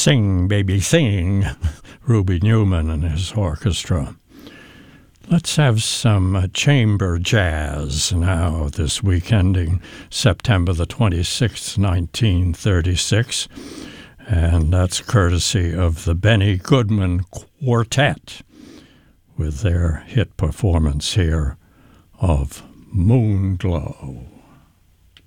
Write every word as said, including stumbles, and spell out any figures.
Sing, Baby, Sing, Ruby Newman and his orchestra. Let's have some uh, chamber jazz now this week, ending September the twenty-sixth, nineteen thirty-six. And that's courtesy of the Benny Goodman Quartet with their hit performance here of Moonglow.